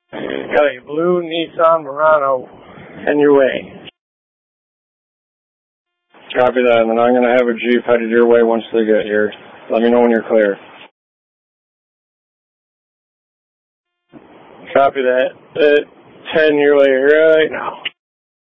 Got a blue Nissan Murano in your way. Copy that, and then I'm going to have a Jeep headed your way once they get here. Let me know when you're clear. Copy that. 10 your way right now.